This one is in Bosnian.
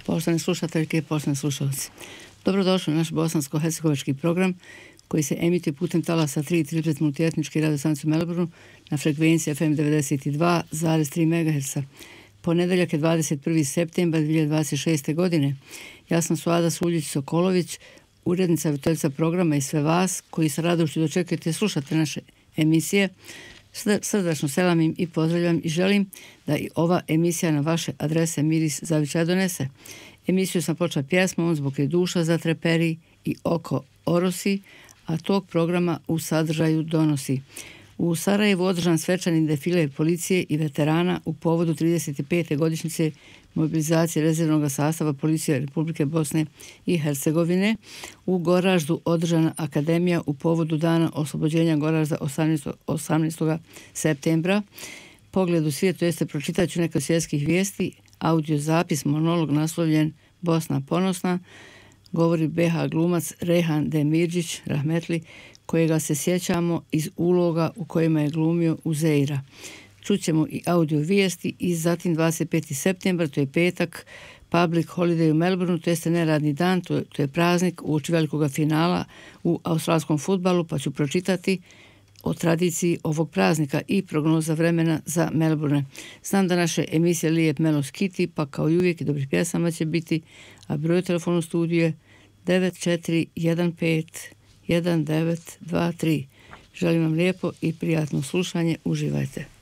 Poštovane slušateljke i poštovani slušalci. Dobrodošli u naš bosansko-hercegovački program koji se emituje putem talasa 3 multietnički radio stanicu Melbourne na frekvenciji FM 92,3 MHz. Ponedeljak je 21. septembar 2026. godine. Ja sam Suada Suljić-Sokolović, urednica i voditeljica programa i sve vas koji sa radošću dočekujete slušate naše emisije. Srdačno selamim i pozdravljam i želim da i ova emisija na vaše adrese miris zavičaja donese. Emisiju sam počela pjesmom Zbog je duša zatreperi i oko orosi, a tog programa u sadržaju donosi. U Sarajevu održan svečani defile policije i veterana u povodu 35. godišnjice mobilizacije rezervnog sastava policije Republike Bosne i Hercegovine. U Goraždu održana akademija u povodu dana oslobođenja Goražda 18. septembra. Pogled u svijetu jeste pročitat ću neke svjetskih vijesti, audio zapis, monolog naslovljen Bosna ponosna, govori BH glumac Rehan Demirđić Rahmetli, kojega se sjećamo iz uloga u kojima je glumio Uzeira. Čućemo i audio vijesti i zatim 25. septembar, to je petak, public holiday u Melbourneu, to jeste neradni dan, to je praznik uoči velikog finala u australskom fudbalu, pa ću pročitati o tradiciji ovog praznika i prognoza vremena za Melbourne. Znam da naše emisije Lijep Melos Kiti, pa kao i uvijek dobrih pjesama će biti, a broj telefonu u studiju je 94151923. Želim vam lijepo i prijatno slušanje. Uživajte.